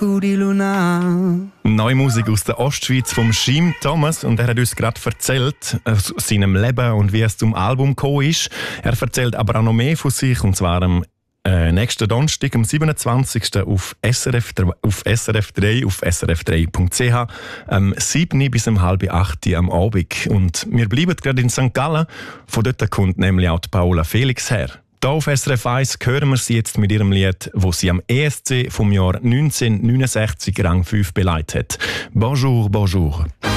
Booty Luna. Neue Musik aus der Ostschweiz vom Jim Thomas, und er hat uns gerade erzählt aus seinem Leben und wie es zum Album gekommen ist. Er erzählt aber auch noch mehr von sich, und zwar am nächsten Donnerstag, am 27. auf SRF 3, auf srf3.ch, 7 bis 7:30 am Abend. Und wir bleiben gerade in St. Gallen. Von dort kommt nämlich auch die Paula Felix her. Hier auf SRF 1 hören wir sie jetzt mit ihrem Lied, das sie am ESC vom Jahr 1969 Rang 5 beleidigt hat. Bonjour, bonjour.